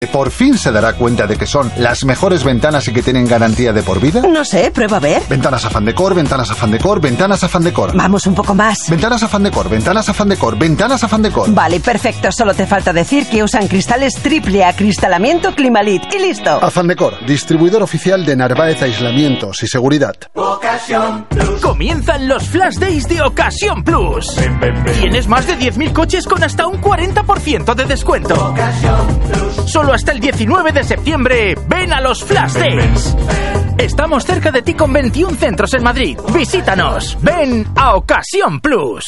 ¿Por fin se dará cuenta de que son las mejores ventanas y que tienen garantía de por vida? No sé, prueba a ver. Ventanas Afán Decor, Ventanas Afán Decor, Ventanas Afán Decor. Vamos un poco más. Ventanas Afán Decor, Ventanas Afán Decor, Ventanas Afán Decor. Vale, perfecto. Solo te falta decir que usan cristales triple acristalamiento Climalit y listo. Afán Decor, distribuidor oficial de Narváez Aislamientos y Seguridad. Ocasión Plus. Comienzan los Flash Days de Ocasión Plus. Tienes más de 10.000 coches con hasta un 40% de descuento. Ocasión Plus. Solo hasta el 19 de septiembre, ven a los Flash Days. Estamos cerca de ti con 21 centros en Madrid. Visítanos. Ven a Ocasión Plus.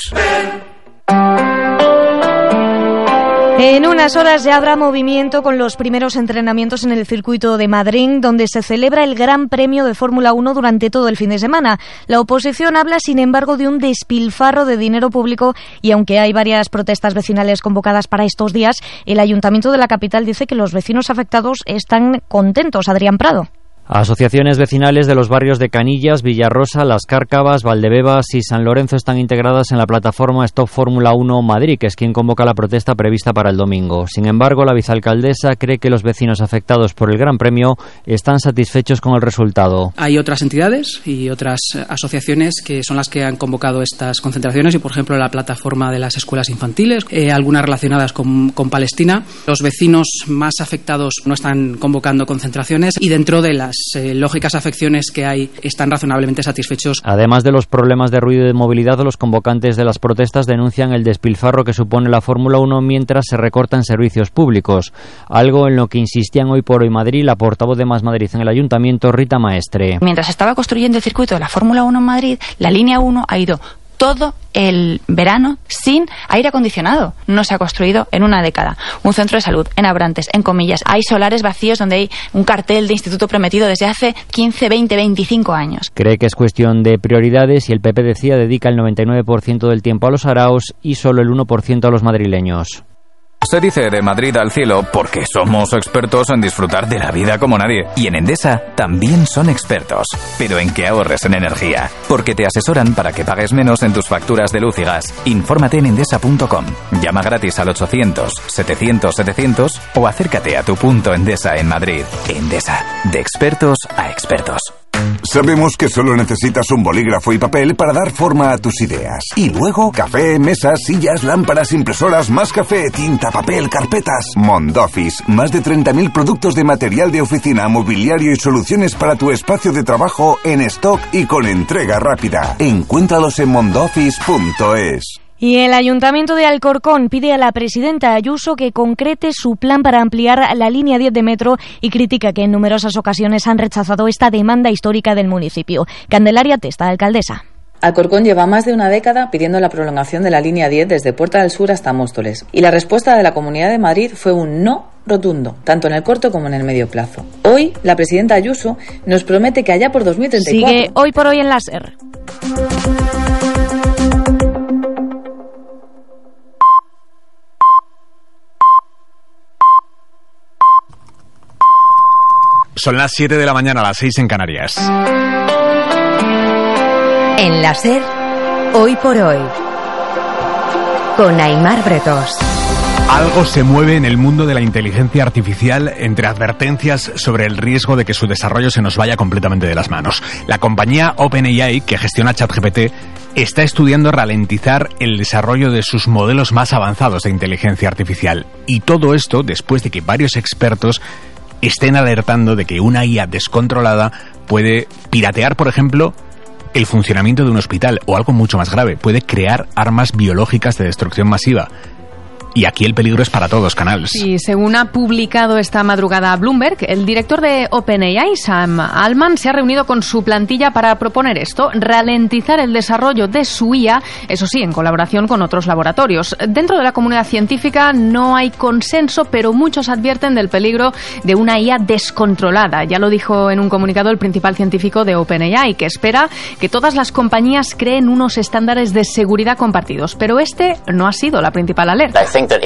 En unas horas ya habrá movimiento con los primeros entrenamientos en el circuito de Madrid, donde se celebra el Gran Premio de Fórmula 1 durante todo el fin de semana. La oposición habla, sin embargo, de un despilfarro de dinero público y aunque hay varias protestas vecinales convocadas para estos días, el Ayuntamiento de la capital dice que los vecinos afectados están contentos. Adrián Prado. Asociaciones vecinales de los barrios de Canillas, Villarrosa, Las Cárcavas, Valdebebas y San Lorenzo están integradas en la plataforma Stop Fórmula 1 Madrid, que es quien convoca la protesta prevista para el domingo. Sin embargo, la vicealcaldesa cree que los vecinos afectados por el Gran Premio están satisfechos con el resultado. Hay otras entidades y otras asociaciones que son las que han convocado estas concentraciones y, por ejemplo, la plataforma de las escuelas infantiles, algunas relacionadas con Palestina. Los vecinos más afectados no están convocando concentraciones y dentro de las lógicas afecciones que hay están razonablemente satisfechos. Además de los problemas de ruido y de movilidad, los convocantes de las protestas denuncian el despilfarro que supone la Fórmula 1 mientras se recortan servicios públicos, algo en lo que insistían Hoy por Hoy Madrid la portavoz de Más Madrid en el Ayuntamiento, Rita Maestre. Mientras estaba construyendo el circuito de la Fórmula 1 en Madrid, la línea 1 ha ido todo el verano sin aire acondicionado. No se ha construido en una década. Un centro de salud en Abrantes, en Comillas. Hay solares vacíos donde hay un cartel de Instituto Prometido desde hace 15, 20, 25 años. Cree que es cuestión de prioridades y el PP decía dedica el 99% del tiempo a los araos y solo el 1% a los madrileños. Se dice de Madrid al cielo porque somos expertos en disfrutar de la vida como nadie. Y en Endesa también son expertos, pero en que ahorres en energía. Porque te asesoran para que pagues menos en tus facturas de luz y gas. Infórmate en endesa.com. Llama gratis al 800-700-700 o acércate a tu punto Endesa en Madrid. Endesa, de expertos a expertos. Sabemos que solo necesitas un bolígrafo y papel para dar forma a tus ideas. Y luego, café, mesas, sillas, lámparas, impresoras, más café, tinta, papel, carpetas. Mondoffice, más de 30.000 productos de material de oficina, mobiliario y soluciones para tu espacio de trabajo en stock y con entrega rápida. Encuéntralos en mondoffice.es. Y el Ayuntamiento de Alcorcón pide a la presidenta Ayuso que concrete su plan para ampliar la línea 10 de metro y critica que en numerosas ocasiones han rechazado esta demanda histórica del municipio. Candelaria Testa, alcaldesa. Alcorcón lleva más de una década pidiendo la prolongación de la línea 10 desde Puerta del Sur hasta Móstoles. Y la respuesta de la Comunidad de Madrid fue un no rotundo, tanto en el corto como en el medio plazo. Hoy, la presidenta Ayuso nos promete que allá por 2034... Sigue Hoy por Hoy en la SER. Son las 7 de la mañana, las 6 en Canarias. En la SER, Hoy por Hoy, con Aimar Bretos. Algo se mueve en el mundo de la inteligencia artificial entre advertencias sobre el riesgo de que su desarrollo se nos vaya completamente de las manos. La compañía OpenAI, que gestiona ChatGPT, está estudiando ralentizar el desarrollo de sus modelos más avanzados de inteligencia artificial. Y todo esto después de que varios expertos estén alertando de que una IA descontrolada puede piratear, por ejemplo, el funcionamiento de un hospital o algo mucho más grave, puede crear armas biológicas de destrucción masiva. Y aquí el peligro es para todos, Canals. Sí, según ha publicado esta madrugada Bloomberg, el director de OpenAI, Sam Altman, se ha reunido con su plantilla para proponer esto, ralentizar el desarrollo de su IA, eso sí, en colaboración con otros laboratorios. Dentro de la comunidad científica no hay consenso, pero muchos advierten del peligro de una IA descontrolada. Ya lo dijo en un comunicado el principal científico de OpenAI, que espera que todas las compañías creen unos estándares de seguridad compartidos. Pero este no ha sido la principal alerta.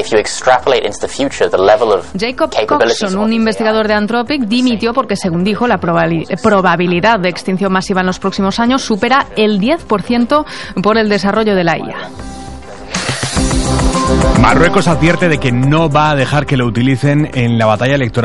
Jacob Coxon, un investigador de Anthropic, dimitió porque, según dijo, la probabilidad de extinción masiva en los próximos años supera el 10% por el desarrollo de la IA. Marruecos advierte de que no va a dejar que lo utilicen en la batalla electoral